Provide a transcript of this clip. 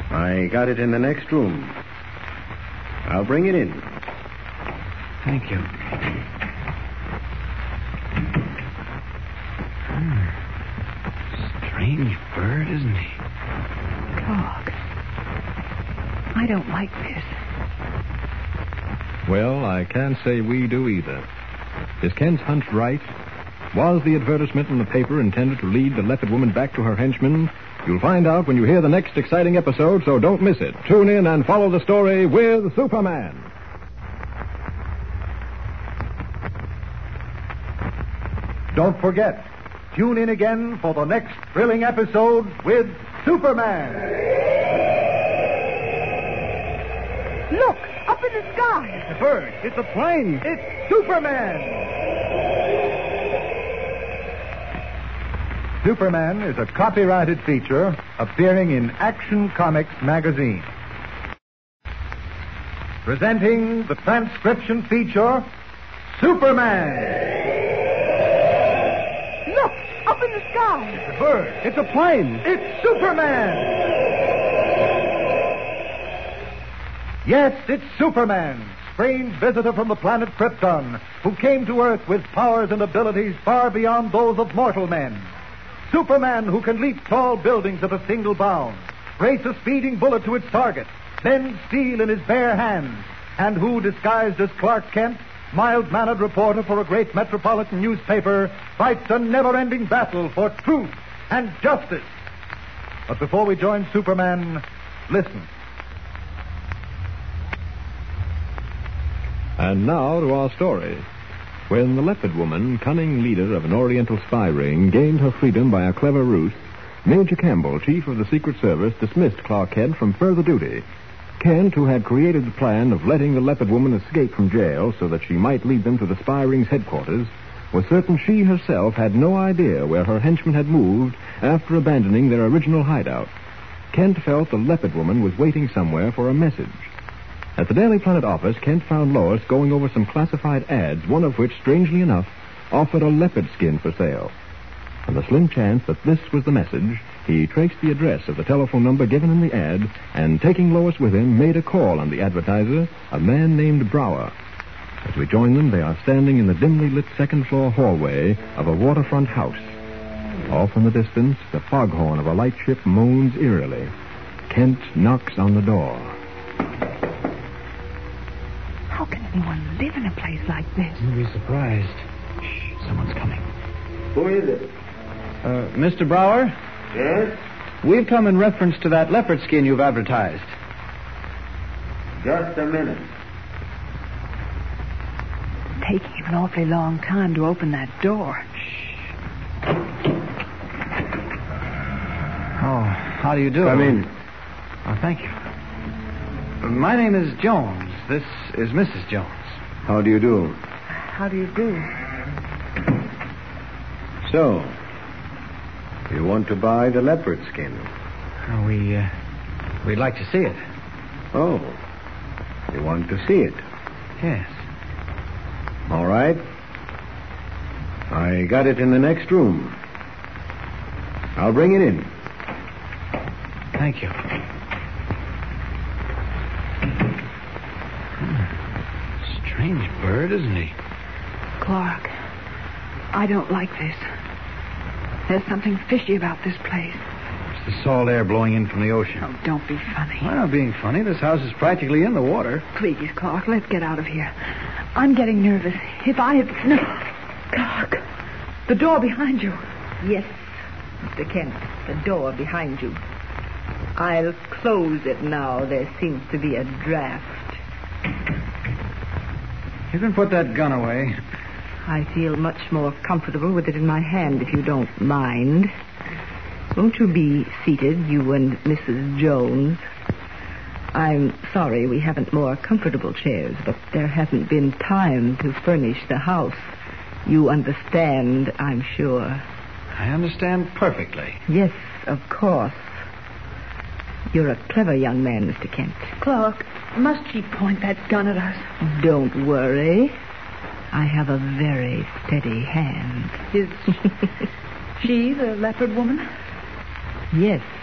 I got it in the next room. I'll bring it in. Thank you. Strange bird, isn't he? Clark, I don't like this. Well, I can't say we do either. Is Kent's hunch right? Was the advertisement in the paper intended to lead the leopard woman back to her henchman? You'll find out when you hear the next exciting episode, so don't miss it. Tune in and follow the story with Superman. Don't forget, tune in again for the next thrilling episode with Superman. Look, up in the sky. It's a bird. It's a plane. It's Superman. Superman is a copyrighted feature appearing in Action Comics magazine. Presenting the transcription feature, Superman. Look, up in the sky. It's a bird. It's a plane. It's Superman. Yes, it's Superman, strange visitor from the planet Krypton, who came to Earth with powers and abilities far beyond those of mortal men. Superman, who can leap tall buildings at a single bound, race a speeding bullet to its target, bend steel in his bare hands, and who, disguised as Clark Kent, mild-mannered reporter for a great metropolitan newspaper, fights a never-ending battle for truth and justice. But before we join Superman, listen. And now to our story. When the leopard woman, cunning leader of an Oriental spy ring, gained her freedom by a clever ruse, Major Campbell, chief of the Secret Service, dismissed Clark Kent from further duty. Kent, who had created the plan of letting the leopard woman escape from jail so that she might lead them to the spy ring's headquarters, was certain she herself had no idea where her henchmen had moved after abandoning their original hideout. Kent felt the leopard woman was waiting somewhere for a message. At the Daily Planet office, Kent found Lois going over some classified ads, one of which, strangely enough, offered a leopard skin for sale. On the slim chance that this was the message, he traced the address of the telephone number given in the ad, and taking Lois with him, made a call on the advertiser, a man named Brower. As we join them, they are standing in the dimly lit second-floor hallway of a waterfront house. Off in the distance, the foghorn of a lightship moans eerily. Kent knocks on the door. How can anyone live in a place like this? You'll be surprised. Shh, someone's coming. Who is it? Mr. Brower? Yes? We've come in reference to that leopard skin you've advertised. Just a minute. Taking him an awfully long time to open that door. Oh, how do you do? Come in. Oh, thank you. My name is Jones. This is Mrs. Jones. How do you do? How do you do? So, you want to buy the leopard skin? Oh, we'd like to see it. Oh, you want to see it? Yes. All right. I got it in the next room. I'll bring it in. Thank you. Strange bird, isn't he? Clark, I don't like this. There's something fishy about this place. It's the salt air blowing in from the ocean. Oh, don't be funny. I'm not being funny. This house is practically in the water. Please, Clark, let's get out of here. I'm getting nervous. If I had... No. Clark, the door behind you. Yes, Mr. Kent, the door behind you. I'll close it now. There seems to be a draft. You can put that gun away. I feel much more comfortable with it in my hand, if you don't mind. Won't you be seated, you and Mrs. Jones? I'm sorry we haven't more comfortable chairs, but there hasn't been time to furnish the house. You understand, I'm sure. I understand perfectly. Yes, of course. You're a clever young man, Mr. Kent. Clark, must she point that gun at us? Don't worry. I have a very steady hand. Is she the leopard woman? Yes,